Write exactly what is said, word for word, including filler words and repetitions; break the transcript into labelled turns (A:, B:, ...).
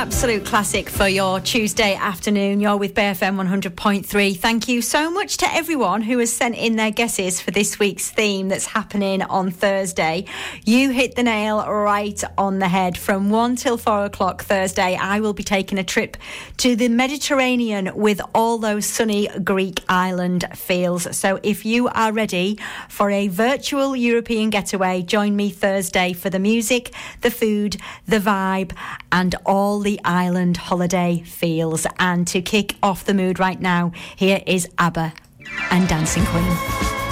A: Absolute classic for your Tuesday afternoon. You're with B F M one hundred point three. Thank you so much to everyone who has sent in their guesses for this week's theme that's happening on Thursday. You hit the nail right on the head. From one till four o'clock Thursday, I will be taking a trip to the Mediterranean with all those sunny Greek island feels. So if you are ready for a virtual European getaway, join me Thursday for the music, the food, the vibe, and all the island holiday feels. And to kick off the mood right now, here is ABBA and Dancing Queen.